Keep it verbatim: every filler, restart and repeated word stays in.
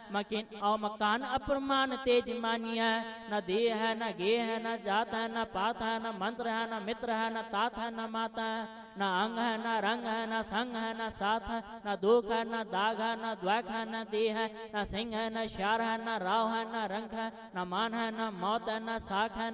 मकिन और मकान अप्रमाण तेज मानिया। न देह है न गे है न जात है न पात है न मंत्र है न मित्र है न तात है न माता है। न अंग है न रंग है न संग है न साथ है। न दुख है न दाग है न द्वैक है न देह है। न सिंह है न शार है न राव है न रंग है। न मान है न मौत है न साख है